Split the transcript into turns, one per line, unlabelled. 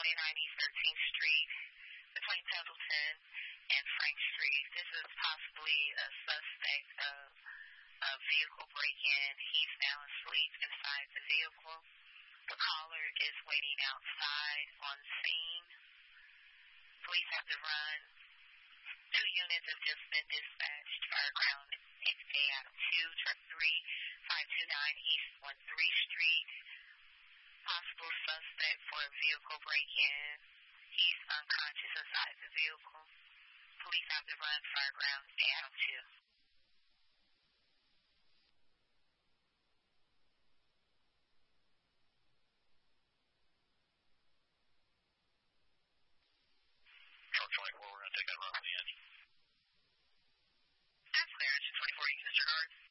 29 East 13th Street between Pendleton and Frank Street. This is possibly a suspect of a vehicle break-in. He's now asleep inside the vehicle. The caller is waiting outside on scene. Police have to run. 2 units have just been dispatched. Fireground XA out of 2, truck 3529 East 13th Street. Possible suspect for a vehicle break-in. He's unconscious inside the vehicle. Police have to run. Fireground XA out of 2.
Truck 24, we're going to take that run to the end.
That's clear. 24, you can disregard.